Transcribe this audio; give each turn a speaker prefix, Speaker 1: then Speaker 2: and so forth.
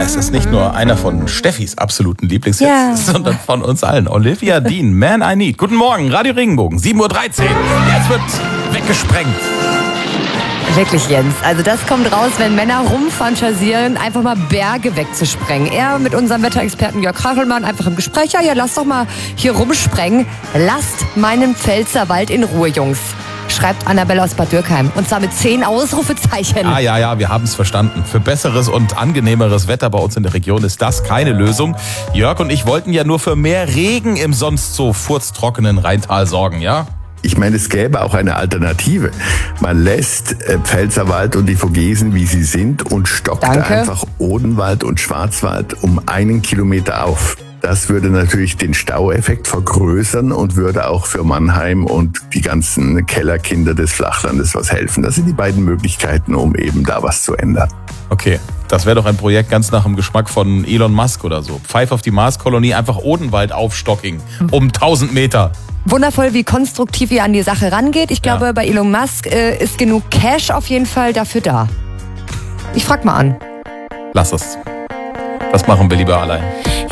Speaker 1: Es ist nicht nur einer von Steffis absoluten Lieblingshits, sondern von uns allen. Olivia Dean, Man I Need. Guten Morgen, Radio Regenbogen, 7:13 Uhr. Jetzt wird weggesprengt.
Speaker 2: Wirklich, Jens. Also das kommt raus, wenn Männer rumfantasieren, einfach mal Berge wegzusprengen. Er mit unserem Wetterexperten Jörg Kachelmann einfach im Gespräch. Ja, lass doch mal hier rumsprengen. Lasst meinen Pfälzerwald in Ruhe, Jungs. Schreibt Annabelle aus Bad Dürkheim. Und zwar mit 10 Ausrufezeichen.
Speaker 1: Ja, wir haben es verstanden. Für besseres und angenehmeres Wetter bei uns in der Region ist das keine Lösung. Jörg und ich wollten ja nur für mehr Regen im sonst so furztrockenen Rheintal sorgen, ja?
Speaker 3: Ich meine, es gäbe auch eine Alternative. Man lässt Pfälzerwald und die Vogesen, wie sie sind, und stockt einfach Odenwald und Schwarzwald um 1 Kilometer auf. Das würde natürlich den Staueffekt vergrößern und würde auch für Mannheim und die ganzen Kellerkinder des Flachlandes was helfen. Das sind die beiden Möglichkeiten, um eben da was zu ändern.
Speaker 1: Okay, das wäre doch ein Projekt ganz nach dem Geschmack von Elon Musk oder so. Pfeif auf die Marskolonie, einfach Odenwald aufstocking um 1000 Meter.
Speaker 2: Wundervoll, wie konstruktiv ihr an die Sache rangeht. Ich glaube, bei Elon Musk ist genug Cash auf jeden Fall dafür da. Ich frag mal an.
Speaker 1: Lass es. Das machen wir lieber allein.